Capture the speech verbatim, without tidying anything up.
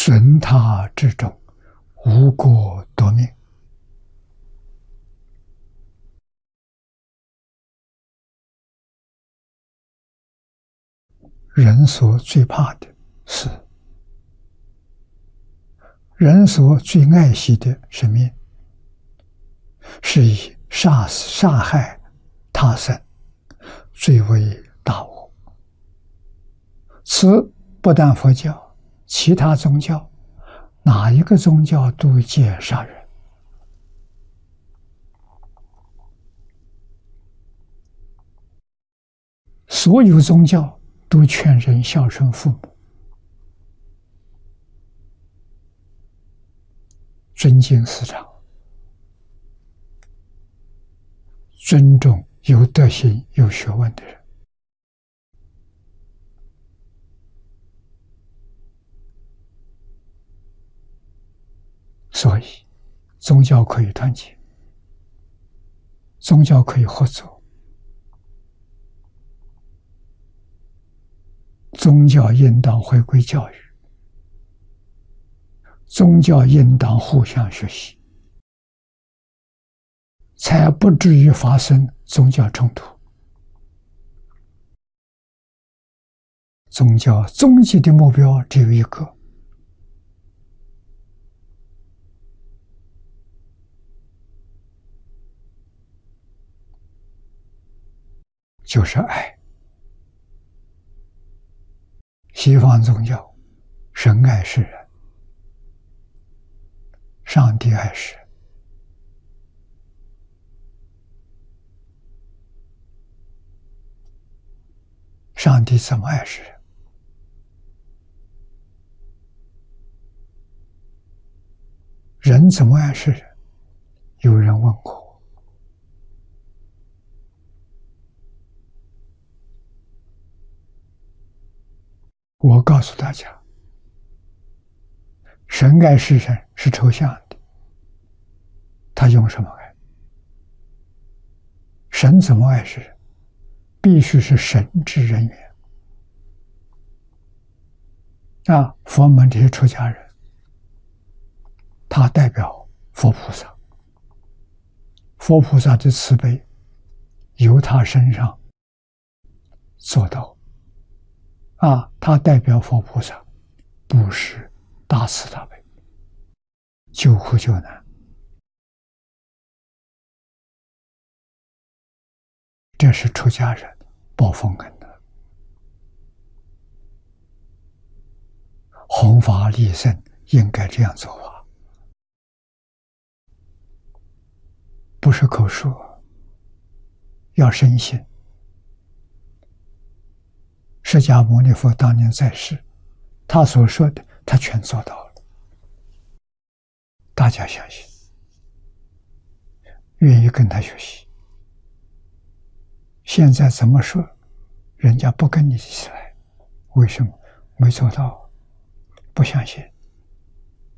损他之众，无过夺命。人所最怕的是，人所最爱惜的生命，是以杀死杀害他生，最为大恶。此不但佛教，其他宗教，哪一个宗教都戒杀人。所有宗教都劝人孝顺父母，尊敬师长，尊重有德行、有学问的人。所以，宗教可以团结，宗教可以合作，宗教应当回归教育，宗教应当互相学习，才不至于发生宗教冲突。宗教终极的目标只有一个，就是爱。西方宗教，神爱世人，上帝爱世人。上帝怎么爱世人？人怎么爱世人？有人问过我。我告诉大家，神爱世人是抽象的，他用什么爱？神怎么爱世人？必须是神之人缘。啊，佛门这些出家人，他代表佛菩萨，佛菩萨的慈悲由他身上做到。啊，他代表佛菩萨，布施大慈大悲，救苦救难，这是出家人报佛恩的。弘法利生应该这样做法，不是口说，要深信。释迦牟尼佛当年在世，他所说的，他全做到了。大家相信，愿意跟他学习。现在怎么说，人家不跟你一起来，为什么？没做到，不相信。